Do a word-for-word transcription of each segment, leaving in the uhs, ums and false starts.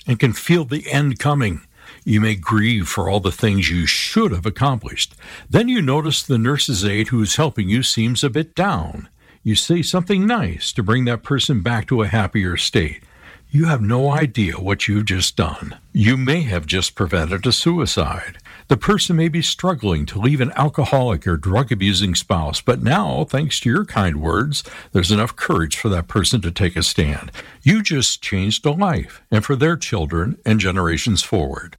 and can feel the end coming. You may grieve for all the things you should have accomplished. Then you notice the nurse's aide who is helping you seems a bit down. You say something nice to bring that person back to a happier state. You have no idea what you've just done. You may have just prevented a suicide. The person may be struggling to leave an alcoholic or drug-abusing spouse, but now, thanks to your kind words, there's enough courage for that person to take a stand. You just changed a life, and for their children and generations forward.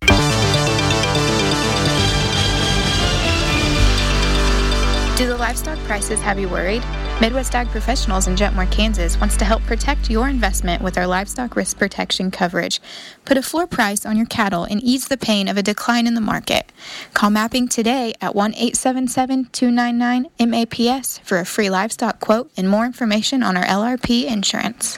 Do the livestock prices have you worried? Midwest Ag Professionals in Jetmore, Kansas wants to help protect your investment with our livestock risk protection coverage. Put a floor price on your cattle and ease the pain of a decline in the market. Call Mapping today at one eight seven seven, two nine nine, M A P S for a free livestock quote and more information on our L R P insurance.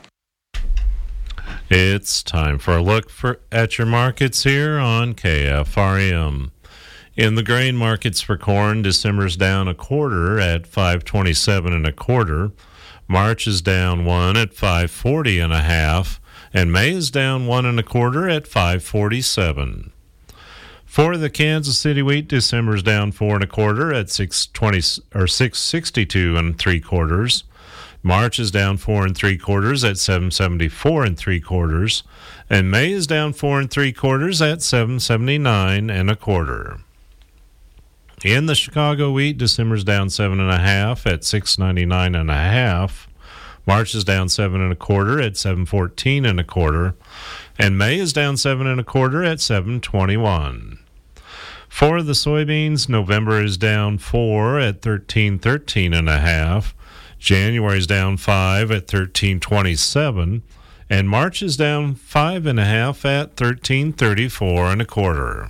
It's time for a look for, at your markets here on K F R M. In the grain markets for corn, December's down a quarter at five twenty-seven and a quarter. March is down one at five forty and a half, and May is down one and a quarter at five forty-seven. For the Kansas City wheat, December's down four and a quarter at six twenty or six sixty-two and three quarters. March is down four and three quarters at seven seventy-four and three quarters, and May is down four and three quarters at seven seventy-nine and a quarter. In the Chicago wheat, December's down seven and a half at six ninety-nine and a half. March is down seven and a quarter at seven fourteen and a quarter, and May is down seven and a quarter at seven twenty-one. For the soybeans, November is down four at thirteen thirteen and a half. January is down five at thirteen twenty-seven, and March is down five and a half at thirteen thirty-four and a quarter.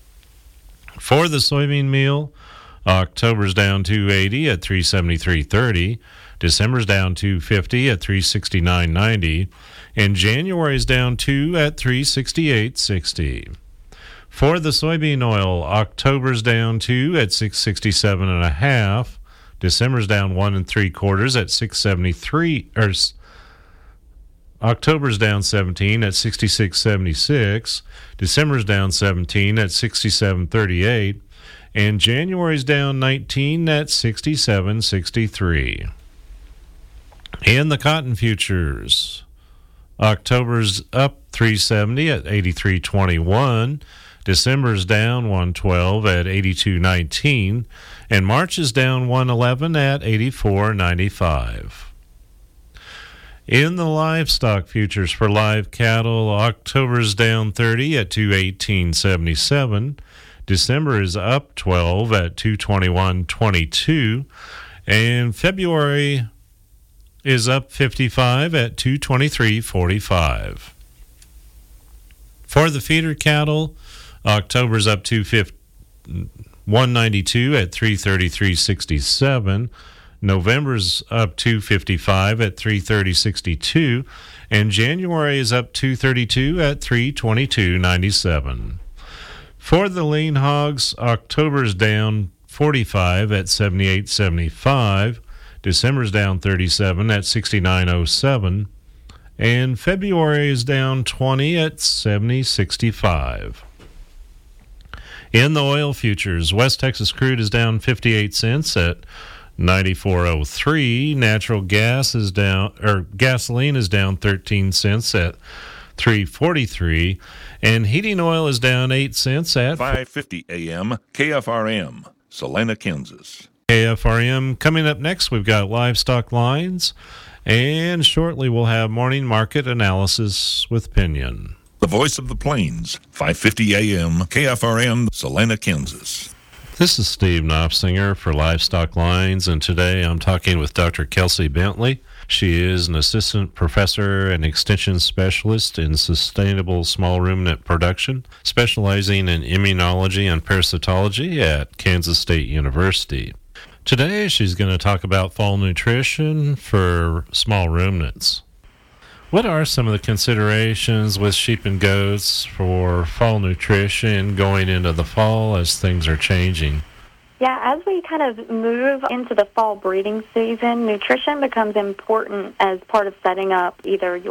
For the soybean meal, October's down two eighty at three seventy-three thirty, December's down two fifty at three sixty-nine ninety, and January's down two at three sixty-eight sixty. For the soybean oil, October's down two at six sixty-seven and a half, December's down one and three quarters at six seventy-three, or October's down seventeen at sixty-six seventy-six, December's down seventeen at sixty-seven thirty-eight, and January's down nineteen at sixty-seven sixty-three. In the cotton futures, October's up three seventy at eighty-three twenty-one, December's down one twelve at eighty-two nineteen, and March is down one eleven at eighty-four ninety-five. In the livestock futures for live cattle, October's down thirty at two eighteen seventy-seven, December is up twelve at two twenty-one twenty-two, and February is up fifty-five at two twenty-three forty-five. For the feeder cattle, October's up one ninety-two at three thirty-three sixty-seven, November's up two fifty-five at three thirty sixty-two, and January is up two thirty-two at three twenty-two ninety-seven. For the lean hogs, October's down forty-five at seventy-eight seventy-five, December's down thirty-seven at sixty-nine oh seven, and February is down twenty at seventy sixty-five. In the oil futures, West Texas crude is down fifty-eight cents at ninety-four oh three. Natural gas is down, or gasoline is down thirteen cents at three forty-three, and heating oil is down eight cents at five fifty A M K F R M, Salina, Kansas. K F R M. Coming up next, we've got livestock lines, and shortly we'll have morning market analysis with Pinion. The voice of the plains, five fifty A M K F R M, Salina, Kansas. This is Steve Knopfsinger for Livestock Lines, and today I'm talking with Doctor Kelsey Bentley. She is an assistant professor and extension specialist in sustainable small ruminant production, specializing in immunology and parasitology at Kansas State University. Today she's going to talk about fall nutrition for small ruminants. What are some of the considerations with sheep and goats for fall nutrition going into the fall as things are changing? Yeah, as we kind of move into the fall breeding season, nutrition becomes important as part of setting up either your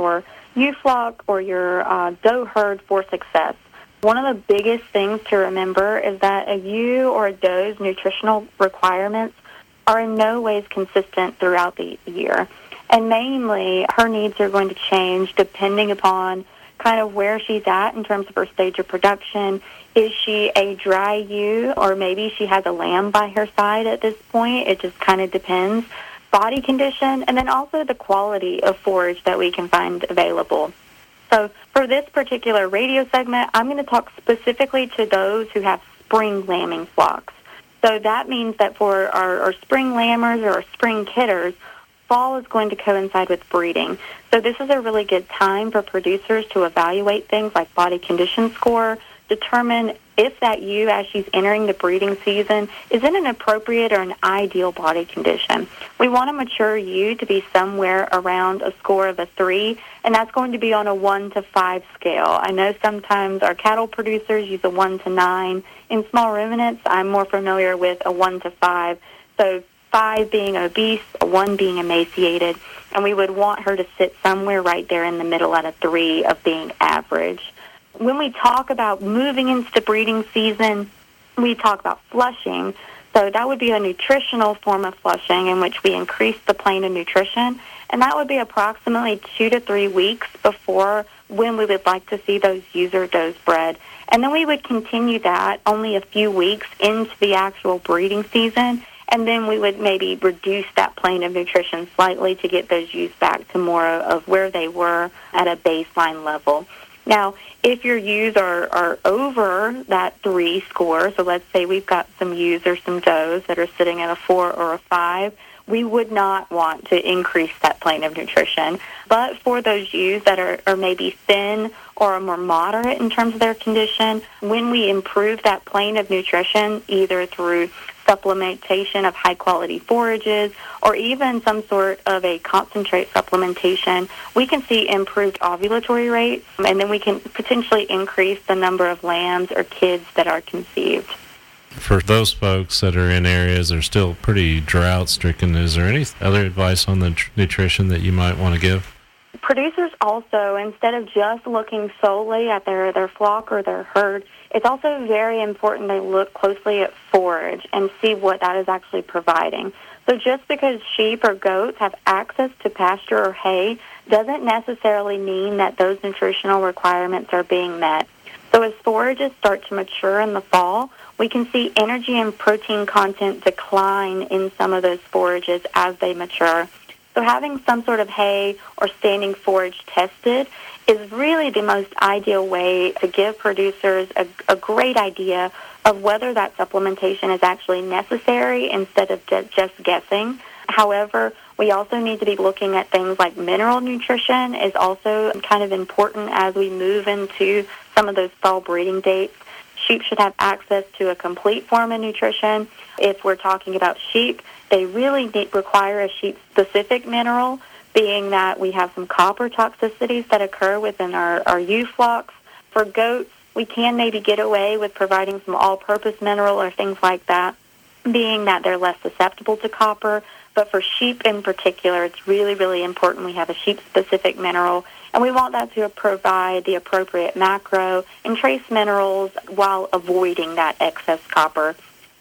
ewe flock or your uh, doe herd for success. One of the biggest things to remember is that a ewe or a doe's nutritional requirements are in no ways consistent throughout the year. And mainly, her needs are going to change depending upon kind of where she's at in terms of her stage of production. Is she a dry ewe, or maybe she has a lamb by her side at this point? It just kind of depends. Body condition, and then also the quality of forage that we can find available. So for this particular radio segment, I'm going to talk specifically to those who have spring lambing flocks. So that means that for our, our spring lambers or our spring kidders, fall is going to coincide with breeding. So this is a really good time for producers to evaluate things like body condition score, determine if that ewe, as she's entering the breeding season, is in an appropriate or an ideal body condition. We want a mature ewe to be somewhere around a score of a three, and that's going to be on a one to five scale. I know sometimes our cattle producers use a one to nine. In small ruminants, I'm more familiar with a one to five. So five being obese, a one being emaciated, and we would want her to sit somewhere right there in the middle at a three of being average. When we talk about moving into the breeding season, we talk about flushing. So that would be a nutritional form of flushing in which we increase the plane of nutrition, and that would be approximately two to three weeks before when we would like to see those user does bred. And then we would continue that only a few weeks into the actual breeding season, and then we would maybe reduce that plane of nutrition slightly to get those ewes back to more of where they were at a baseline level. Now, if your ewes are, are over that three score, so let's say we've got some ewes or some does that are sitting at a four or a five, we would not want to increase that plane of nutrition. But for those ewes that are, are maybe thin or are more moderate in terms of their condition, when we improve that plane of nutrition, either through supplementation of high-quality forages or even some sort of a concentrate supplementation, we can see improved ovulatory rates, and then we can potentially increase the number of lambs or kids that are conceived. For those folks that are in areas that are still pretty drought-stricken, is there any other advice on the tr- nutrition that you might want to give? Producers also, instead of just looking solely at their, their flock or their herd, it's also very important they look closely at forage and see what that is actually providing. So just because sheep or goats have access to pasture or hay doesn't necessarily mean that those nutritional requirements are being met. So as forages start to mature in the fall, we can see energy and protein content decline in some of those forages as they mature. So having some sort of hay or standing forage tested is really the most ideal way to give producers a, a great idea of whether that supplementation is actually necessary instead of just, just guessing. However, we also need to be looking at things like mineral nutrition is also kind of important as we move into some of those fall breeding dates. Sheep should have access to a complete form of nutrition. If we're talking about sheep, they really need, require a sheep-specific mineral, being that we have some copper toxicities that occur within our, our ewe flocks. For goats, we can maybe get away with providing some all-purpose mineral or things like that, being that they're less susceptible to copper. But for sheep in particular, it's really, really important we have a sheep-specific mineral, and we want that to provide the appropriate macro and trace minerals while avoiding that excess copper.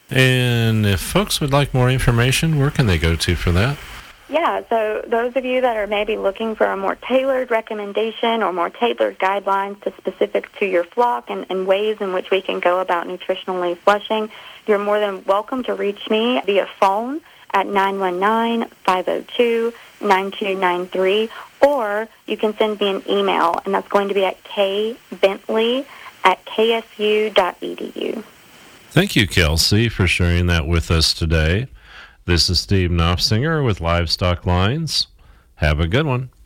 And if folks would like more information, where can they go to for that? Yeah, so those of you that are maybe looking for a more tailored recommendation or more tailored guidelines to specific to your flock and, and ways in which we can go about nutritionally flushing, you're more than welcome to reach me via phone at nine one nine, five oh two, nine two nine three, or you can send me an email, and that's going to be at kbentley at k s u dot e d u. Thank you, Kelsey, for sharing that with us today. This is Steve Knopfsinger with Livestock Lines. Have a good one.